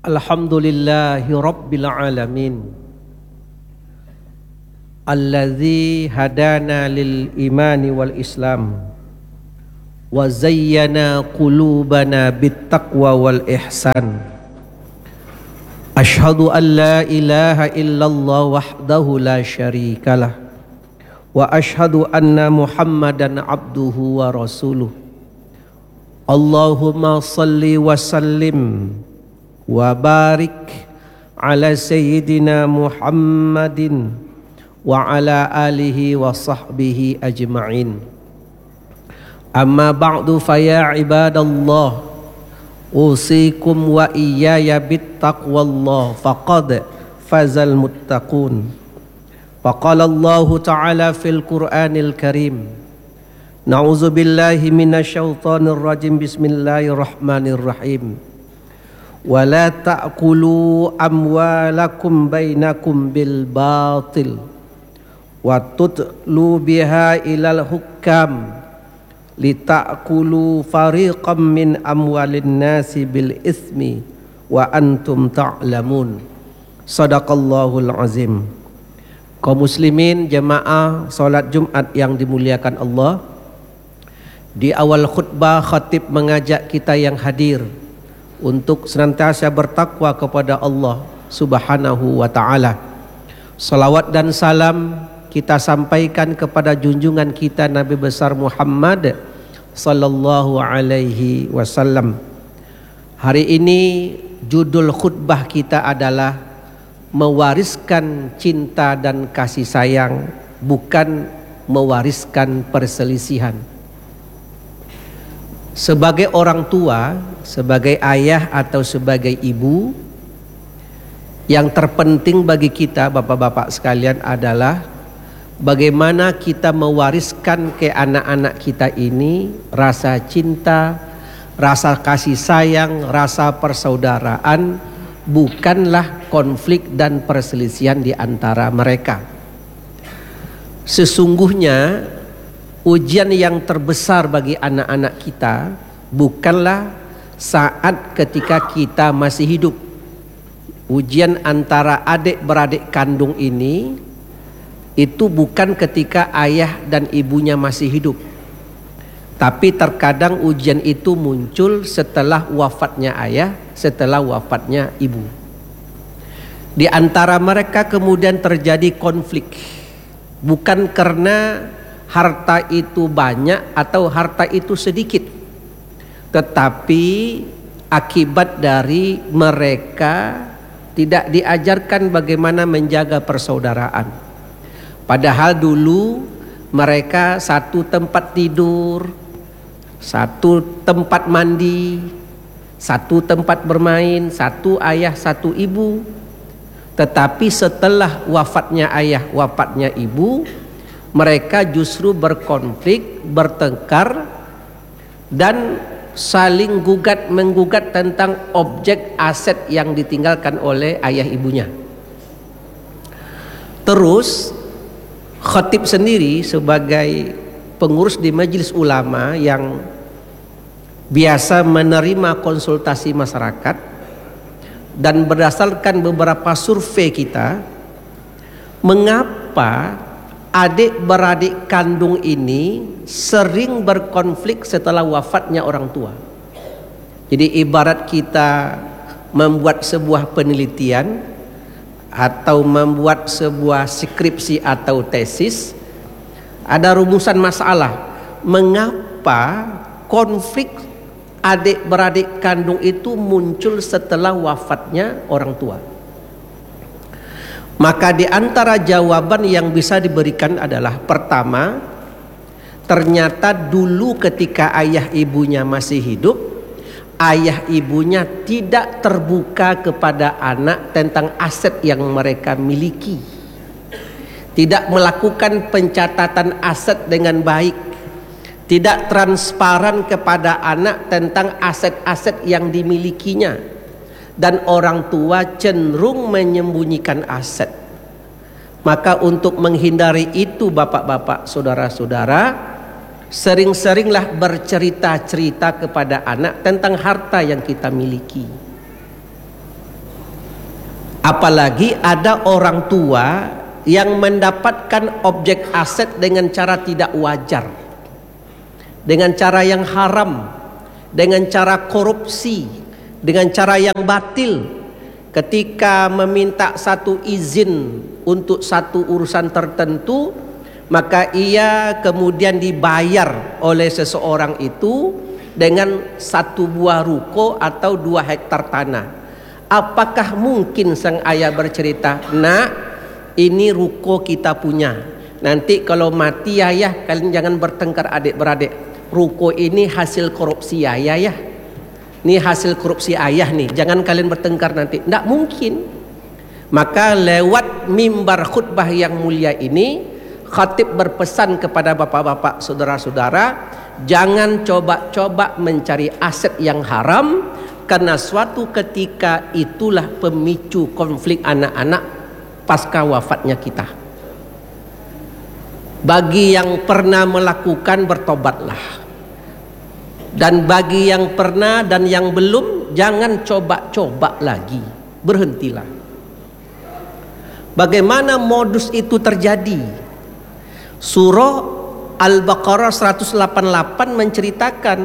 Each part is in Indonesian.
Alhamdulillahi Rabbil Alamin Alladzi hadana lil imani wal islam wa zayyana qulubana bit taqwa wal ihsan. Ashhadu an la ilaha illallah wahdahu la syarikalah wa ashhadu anna Muhammadan abduhu wa rasuluh. Allahumma salli wa sallim wa barik ala sayyidina Muhammadin wa ala alihi wa sahbihi ajma'in. Amma ba'du fa ya ibadallah, usikum wa iyaya bittaqwallah faqad fazal muttaqun. Faqala Allah ta'ala fil Qur'anil Karim, na'udzu billahi minasyaitonir rajim, bismillahirrahmanirrahim. Wala ta'kulu amwalakum bainakum bil batil wa tutlu biha ilal hukam lita'kulu fariqam min amwalin nasi bil ismi wa antum ta'lamun. Sadaqallahul azim. Kaum muslimin jemaah salat Jumat yang dimuliakan Allah, di awal khutbah khatib mengajak kita yang hadir untuk senantiasa bertakwa kepada Allah Subhanahu wa ta'ala. Salawat dan salam kita sampaikan kepada junjungan kita Nabi besar Muhammad sallallahu alaihi wasallam. Hari ini judul khutbah kita adalah mewariskan cinta dan kasih sayang, bukan mewariskan perselisihan. Sebagai orang tua, sebagai ayah atau sebagai ibu, yang terpenting bagi kita bapak-bapak sekalian adalah bagaimana kita mewariskan ke anak-anak kita ini rasa cinta, rasa kasih sayang, rasa persaudaraan, bukanlah konflik dan perselisihan di antara mereka. Sesungguhnya ujian yang terbesar bagi anak-anak kita bukanlah saat ketika kita masih hidup. Ujian antara adik-beradik kandung ini itu bukan ketika ayah dan ibunya masih hidup. Tapi terkadang ujian itu muncul setelah wafatnya ayah, setelah wafatnya ibu. Di antara mereka kemudian terjadi konflik. Bukan karena harta itu banyak atau harta itu sedikit, tetapi akibat dari mereka tidak diajarkan bagaimana menjaga persaudaraan. Padahal dulu mereka satu tempat tidur, satu tempat mandi, satu tempat bermain, satu ayah satu ibu. Tetapi setelah wafatnya ayah, wafatnya ibu, mereka justru berkonflik, bertengkar, dan saling menggugat tentang objek aset yang ditinggalkan oleh ayah ibunya. Terus khatib sendiri sebagai pengurus di majelis ulama yang biasa menerima konsultasi masyarakat, dan berdasarkan beberapa survei kita, mengapa adik-beradik kandung ini sering berkonflik setelah wafatnya orang tua. Jadi ibarat kita membuat sebuah penelitian atau membuat sebuah skripsi atau tesis, ada rumusan masalah. Mengapa konflik adik-beradik kandung itu muncul setelah wafatnya orang tua? Maka di antara jawaban yang bisa diberikan adalah, pertama, ternyata dulu ketika ayah ibunya masih hidup, ayah ibunya tidak terbuka kepada anak tentang aset yang mereka miliki. Tidak melakukan pencatatan aset dengan baik. Tidak transparan kepada anak tentang aset-aset yang dimilikinya. Dan orang tua cenderung menyembunyikan aset. Maka untuk menghindari itu bapak-bapak, saudara-saudara, sering-seringlah bercerita-cerita kepada anak tentang harta yang kita miliki. Apalagi ada orang tua yang mendapatkan objek aset dengan cara tidak wajar, dengan cara yang haram, dengan cara korupsi, dengan cara yang batil. Ketika meminta satu izin untuk satu urusan tertentu, maka ia kemudian dibayar oleh seseorang itu dengan satu buah ruko atau 2 hektar tanah. Apakah mungkin sang ayah bercerita, "Nak, ini ruko kita punya. Nanti kalau mati ayah, kalian jangan bertengkar adik-beradik. Ruko ini hasil korupsi ayah ya. Ini hasil korupsi ayah nih. Jangan kalian bertengkar nanti." Tidak mungkin. Maka lewat mimbar khutbah yang mulia ini, khatib berpesan kepada bapak-bapak, saudara-saudara, jangan coba-coba mencari aset yang haram, karena suatu ketika itulah pemicu konflik anak-anak pasca wafatnya kita. Bagi yang pernah melakukan, bertobatlah. Dan bagi yang pernah dan yang belum, jangan coba-coba lagi, berhentilah. Bagaimana modus itu terjadi? Surah Al-Baqarah 188 menceritakan,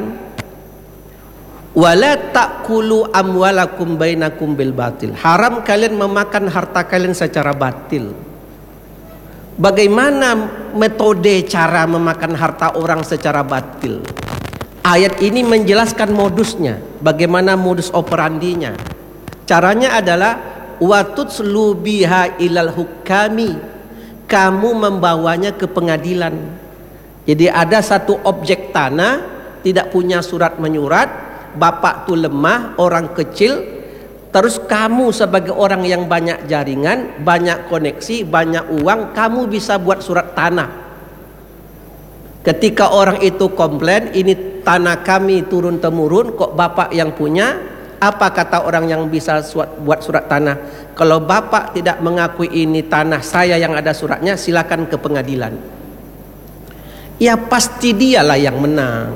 wala ta'kulu amwalakum bainakum bil batil. Haram kalian memakan harta kalian secara batil. Bagaimana metode cara memakan harta orang secara batil? Ayat ini menjelaskan modusnya, bagaimana modus operandinya. Caranya adalah watutslu biha ilal hukami. Kamu membawanya ke pengadilan. Jadi ada satu objek tanah, tidak punya surat menyurat, bapak tuh lemah, orang kecil, terus kamu sebagai orang yang banyak jaringan, banyak koneksi, banyak uang, kamu bisa buat surat tanah. Ketika orang itu komplain, ini tanah kami turun temurun, kok bapak yang punya? Apa kata orang yang bisa buat surat tanah? Kalau bapak tidak mengakui ini tanah saya yang ada suratnya, silakan ke pengadilan. Ya pasti dialah yang menang.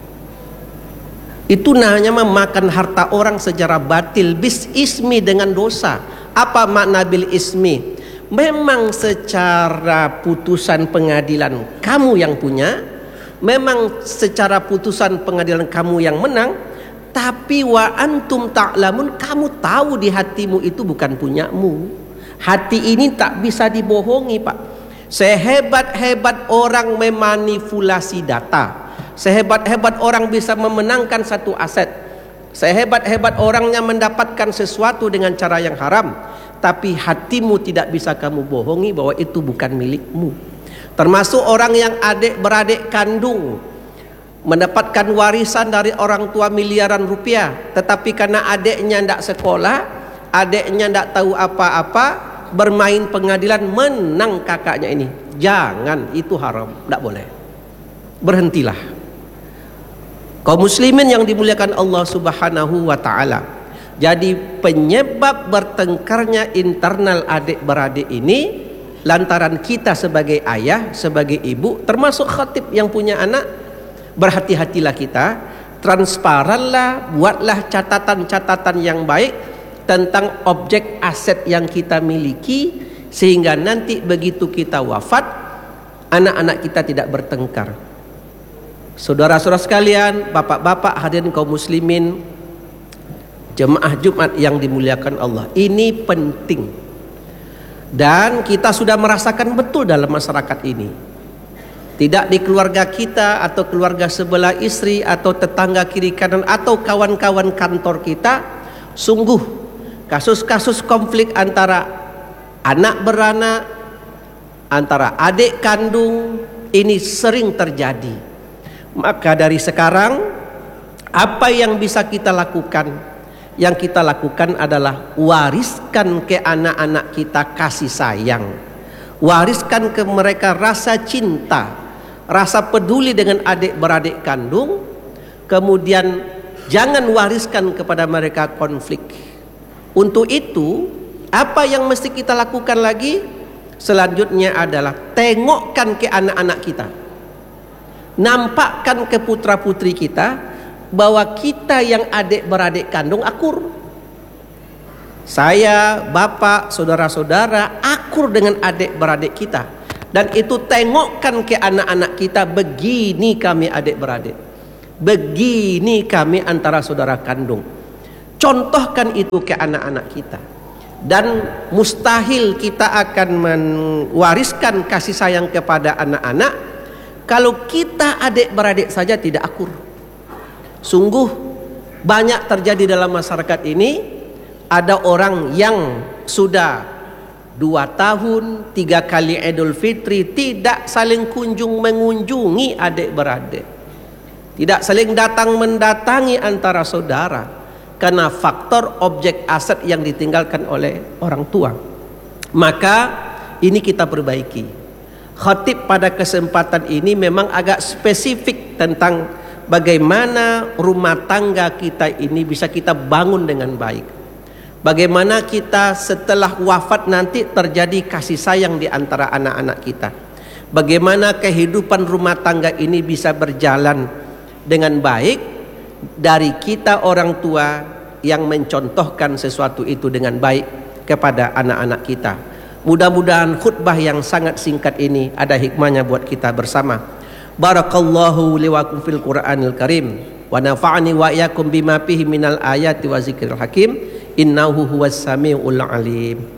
Itu namanya memakan harta orang secara batil, bis ismi, dengan dosa. Apa makna bil ismi? Memang secara putusan pengadilan kamu yang punya, memang secara putusan pengadilan kamu yang menang, tapi wa antum ta'lamun, kamu tahu di hatimu itu bukan punyamu. Hati ini tak bisa dibohongi, Pak. Sehebat-hebat orang memanipulasi data, sehebat-hebat orang bisa memenangkan satu aset, sehebat-hebat orangnya mendapatkan sesuatu dengan cara yang haram, tapi hatimu tidak bisa kamu bohongi bahwa itu bukan milikmu. Termasuk orang yang adik-beradik kandung mendapatkan warisan dari orang tua miliaran rupiah, tetapi karena adiknya tidak sekolah, adiknya tidak tahu apa-apa, bermain pengadilan, menang kakaknya ini. Jangan, itu haram, tidak boleh. Berhentilah. Kaum muslimin yang dimuliakan Allah Subhanahu wa ta'ala, jadi penyebab bertengkarnya internal adik-beradik ini lantaran kita sebagai ayah, sebagai ibu, termasuk khatib yang punya anak, berhati-hatilah kita, transparanlah, buatlah catatan-catatan yang baik tentang objek aset yang kita miliki, sehingga nanti begitu kita wafat, anak-anak kita tidak bertengkar. Saudara-saudara sekalian, bapak-bapak, hadirin kaum muslimin, jemaah Jumat yang dimuliakan Allah, ini penting. Dan kita sudah merasakan betul dalam masyarakat ini. Tidak di keluarga kita atau keluarga sebelah istri atau tetangga kiri kanan atau kawan-kawan kantor kita, sungguh kasus-kasus konflik antara anak beranak, antara adik kandung, ini sering terjadi. Maka dari sekarang, apa yang bisa kita lakukan? Yang kita lakukan adalah wariskan ke anak-anak kita kasih sayang, wariskan ke mereka rasa cinta, rasa peduli dengan adik-beradik kandung. Kemudian jangan wariskan kepada mereka konflik. Untuk itu, apa yang mesti kita lakukan lagi? Selanjutnya adalah tengokkan ke anak-anak kita, nampakkan ke putra-putri kita bahwa kita yang adik-beradik kandung akur. Saya, bapak, saudara-saudara akur dengan adik-beradik kita. Dan itu tengokkan ke anak-anak kita, begini kami adik-beradik. Begini kami antara saudara kandung. Contohkan itu ke anak-anak kita. Dan mustahil kita akan mewariskan kasih sayang kepada anak-anak kalau kita adik-beradik saja tidak akur. Sungguh banyak terjadi dalam masyarakat ini. Ada orang yang sudah 2 tahun 3 kali Idul Fitri tidak saling kunjung mengunjungi adik-beradik, tidak saling datang mendatangi antara saudara karena faktor objek aset yang ditinggalkan oleh orang tua. Maka ini kita perbaiki. Khatib pada kesempatan ini memang agak spesifik tentang bagaimana rumah tangga kita ini bisa kita bangun dengan baik. Bagaimana kita setelah wafat nanti terjadi kasih sayang di antara anak-anak kita. Bagaimana kehidupan rumah tangga ini bisa berjalan dengan baik dari kita orang tua yang mencontohkan sesuatu itu dengan baik kepada anak-anak kita. Mudah-mudahan khutbah yang sangat singkat ini ada hikmahnya buat kita bersama. Barakallahu li wa lakum fil Qur'anil Karim wa nafa'ani wa iyyakum bima fihi minal ayati wa zikril hakim. Innahu huwas samiul alim.